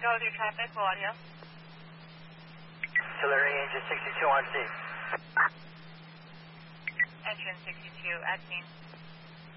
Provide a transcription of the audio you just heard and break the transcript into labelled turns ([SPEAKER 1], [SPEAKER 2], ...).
[SPEAKER 1] go with your traffic, full audio.
[SPEAKER 2] Artillery engine 62 on scene.
[SPEAKER 1] Engine 62 at scene.